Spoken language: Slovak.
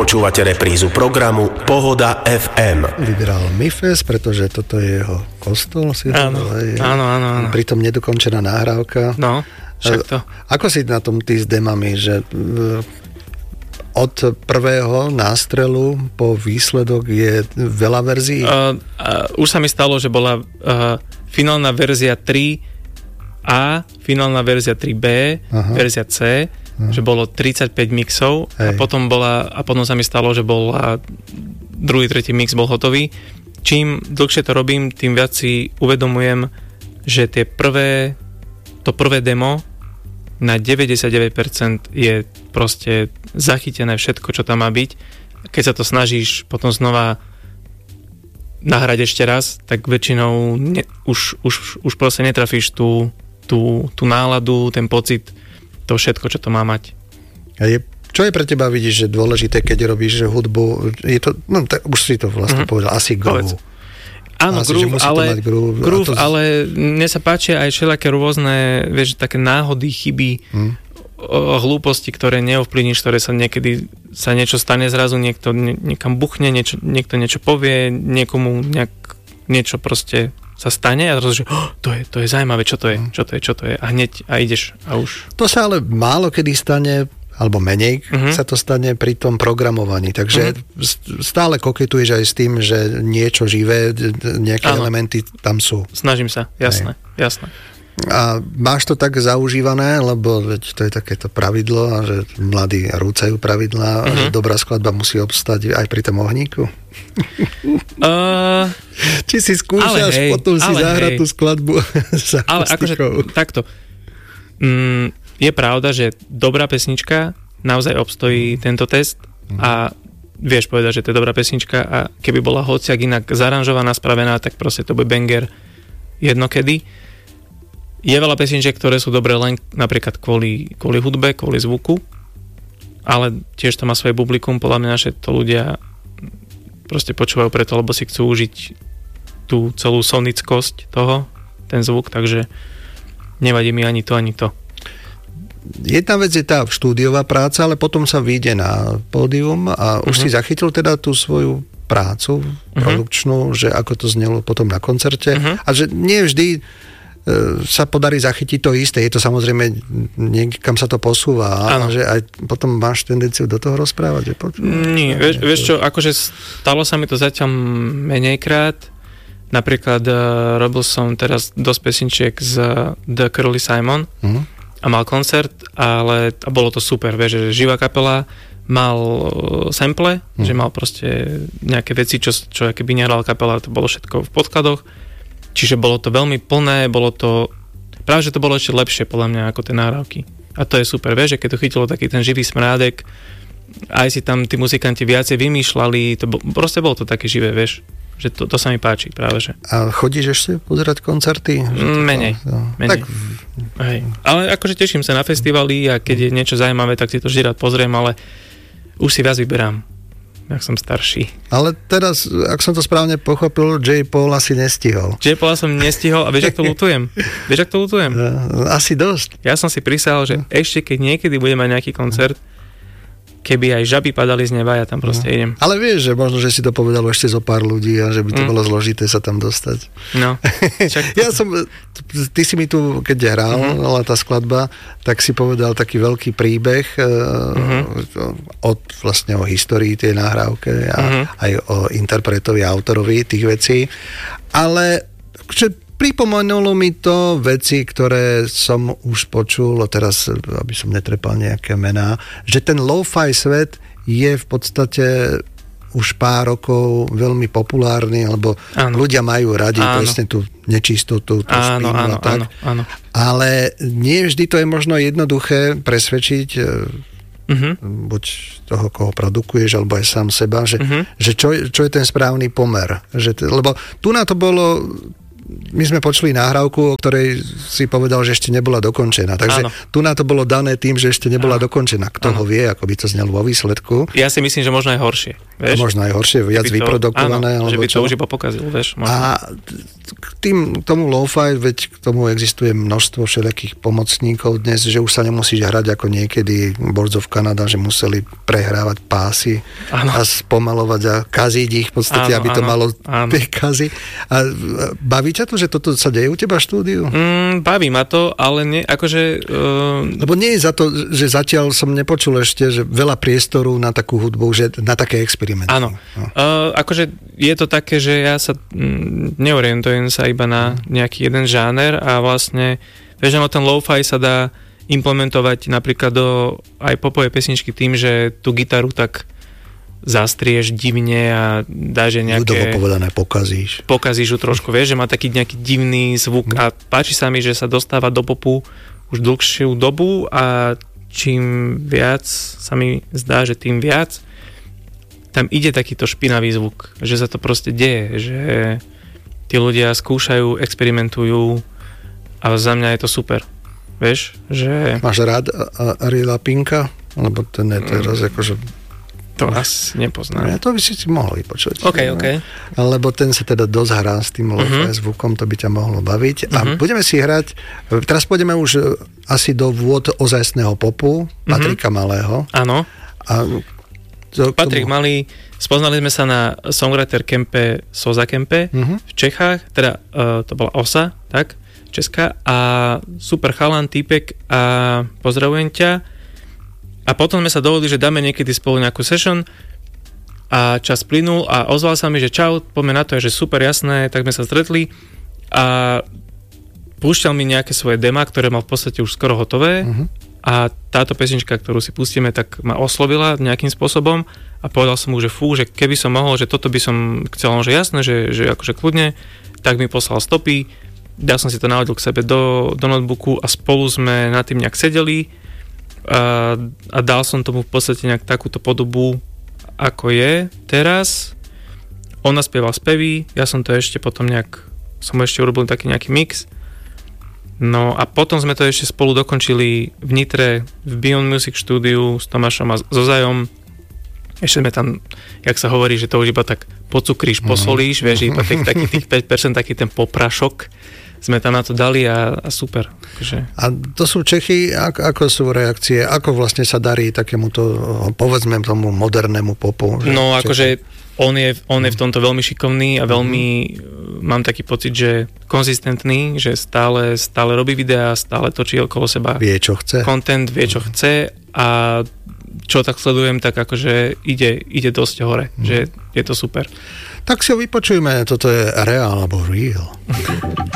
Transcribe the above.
Počúvate reprízu programu Pohoda FM. Vybral Mifes, pretože toto je jeho kostol. Áno. Pritom nedokončená nahrávka. No, však to. Ako si na tom ty s demami, že od prvého nástrelu po výsledok je veľa verzií? Už sa mi stalo, že bola finálna verzia 3A, finálna verzia 3B, verzia C, že bolo 35 mixov a potom sa mi stalo, že bola druhý, tretí mix bol hotový. Čím dlhšie to robím, tým viac si uvedomujem, že to prvé demo na 99% je proste zachytené všetko, čo tam má byť. Keď sa to snažíš potom znova nahrať ešte raz, tak väčšinou už proste netrafíš tú náladu, ten pocit, to všetko, čo to má mať. Čo je pre teba, vidíš, že dôležité, keď robíš hudbu? Je to, už si to vlastne povedal, asi groove. Áno, groove, ale mne sa páčia aj všelijaké rôzne, vieš, také náhody, chyby, hlúposti, ktoré neovplyvníš, ktoré sa niekedy niečo stane zrazu, niekto niekam buchne, niekto niečo povie, niekomu niečo proste sa stane a zrazu, že to je zaujímavé, čo to je a hneď a ideš a už. To sa ale málo kedy stane, alebo menej sa to stane pri tom programovaní, takže stále koketuješ aj s tým, že niečo živé, nejaké elementy tam sú. Snažím sa, jasné. A máš to tak zaužívané, lebo to je takéto pravidlo, že mladí rúcajú pravidlá a že dobrá skladba musí obstať aj pri tom ohníku? Či si skúšaš potom si zahrať tú skladbu s akustikou? Ale akože takto. Je pravda, že dobrá pesnička naozaj obstojí tento test a vieš povedať, že to je dobrá pesnička a keby bola hociak inak zaranžovaná, spravená, tak proste to bude banger jednokedy. Je veľa pesničiek, ktoré sú dobré len napríklad kvôli hudbe, kvôli zvuku, ale tiež to má svoje publikum, podľa mňa, že to ľudia proste počúvajú preto, lebo si chcú užiť tú celú sonickosť toho, ten zvuk, takže nevadí mi ani to, ani to. Jedna vec je tá štúdiová práca, ale potom sa vyjde na pódium a už si zachytil teda tú svoju prácu produkčnú, že ako to znelo potom na koncerte a že nie vždy sa podarí zachytiť to isté. Je to samozrejme, niekam sa to posúva, ale že aj potom máš tendenciu do toho rozprávať. Že nie, vieš čo, akože stalo sa mi to zatiaľ menejkrát. Napríklad robil som teraz dosť pesničiek z The Curly Simon a mal koncert, ale bolo to super, vieš, že živá kapela, mal sample, že mal proste nejaké veci, čo keby nehral kapela, to bolo všetko v podkladoch. Čiže bolo to veľmi plné, práve že to bolo ešte lepšie podľa mňa ako tie nahrávky. A to je super, vieš, že keď to chytilo taký ten živý smrádek, aj si tam tí muzikanti viacej vymýšľali, proste bolo to také živé, vieš, že to sa mi páči práve, že. A chodíš ešte pozerať koncerty? Menej. Tak... Hej. Ale akože teším sa na festivaly a keď je niečo zaujímavé, tak si to vždy rád pozriem, ale už si viac vyberám. Jak som starší. Ale teraz, ak som to správne pochopil, J. Paula si nestihol. J. Paula som nestihol a vieš, ak to ľutujem? Asi dosť. Ja som si prisahal, že ešte keď niekedy bude mať nejaký koncert, keby aj žaby padali z neba, ja tam proste idem. Ale vieš, že možno, že si to povedalo ešte zo pár ľudí a že by to bolo zložité sa tam dostať. No. Ty si mi tu, keď hral, ale tá skladba, tak si povedal taký veľký príbeh vlastne o histórii tej nahrávke a aj o interpretovi a autorovi tých vecí. Ale pripomenulo mi to veci, ktoré som už počul, a teraz, aby som netrepal nejaké mená, že ten lo-fi svet je v podstate už pár rokov veľmi populárny, lebo ľudia majú radi presne tú nečistotu, tú špínu a tak. Áno. Ale nie vždy to je možno jednoduché presvedčiť buď toho, koho produkuješ, alebo aj sám seba, že čo je ten správny pomer. Lebo tu na to bolo... My sme počuli nahrávku, o ktorej si povedal, že ešte nebola dokončená. Takže tu na to bolo dané tým, že ešte nebola dokončená. Kto ho vie, ako by to znelo vo výsledku. Ja si myslím, že možno aj horšie. vieš? Možno aj horšie, viac vyprodukované. Áno, že by to už iba pokazil, vieš. Možno. A k tomu lo-fi, veď k tomu existuje množstvo všelijakých pomocníkov dnes, že už sa nemusíš hrať ako niekedy Boards of Canada, že museli prehrávať pásy a spomalovať a kaziť ich v podstate, aby to malo tie kazy. A baví ťa to, že toto sa deje u teba v štúdiu? Baví ma to, ale nie, akože... Lebo nie je za to, že zatiaľ som nepočul ešte, že veľa priestoru na takú hudbu, že na také experimenty. Áno. Akože je to také, že ja sa neorientujem sa iba na nejaký jeden žáner a vlastne, vieš, ten lo-fi sa dá implementovať napríklad do aj popovej pesničky tým, že tú gitaru tak zastrieš divne a dáš nejaké... ľudovo povedané pokazíš. Pokazíš ju trošku, vieš, že má taký nejaký divný zvuk a páči sa mi, že sa dostáva do popu už dlhšiu dobu a čím viac sa mi zdá, že tým viac tam ide takýto špinavý zvuk, že sa to proste deje, že tí ľudia skúšajú, experimentujú a za mňa je to super. Vieš, že... Máš rád Arila Pinka? Lebo ten je teraz akože... To asi nepoznám. Ja to by si mohol vypočuť. OK. Lebo ten sa teda dosť hrá s tým lo-fi zvukom, to by ťa mohlo baviť. A budeme si hrať, teraz pôjdeme už asi do vôd ozajstného popu, Patrika Malého. Áno. Patrik Malý, spoznali sme sa na songwriter campe Soza Campe v Čechách, teda to bola OSA, tak, Česká, a super chalan, týpek a pozdravujem ťa. A potom sme sa dohodli, že dáme niekedy spolu nejakú session a čas plynul a ozval sa mi, že čau, poďme na to, že super, jasné, tak sme sa stretli a púšťal mi nejaké svoje dema, ktoré mal v podstate už skoro hotové a táto pesnička, ktorú si pustíme, tak ma oslovila nejakým spôsobom a povedal som mu, že že keby som mohol, že toto by som chcel, že jasné, že akože kľudne, tak mi poslal stopy, dal som si to nahodil k sebe do notebooku a spolu sme nad tým nejak sedeli a dal som tomu v podstate nejak takúto podobu, ako je teraz. On naspieval spevy, ja som to ešte potom som ešte urobil taký nejaký mix. No a potom sme to ešte spolu dokončili v Nitre, v Beyond Music Studiu s Tomášom a Zozajom. Ešte sme tam, jak sa hovorí, že to už iba tak pocukríš, posolíš, vieš, iba taký tých 5%, taký ten poprašok sme tam na to dali a super. Takže... A to sú Čechy, ako sú reakcie? Ako vlastne sa darí takémuto, povedzme tomu modernému popu? No akože on je v tomto veľmi šikovný a veľmi mám taký pocit, že konzistentný, že stále robí videá, stále točí okolo seba. Vie, čo chce. Content, vie, čo chce a čo tak sledujem, tak akože ide dosť hore, že je to super. Tak si ho vypočujme, toto je Real alebo Real.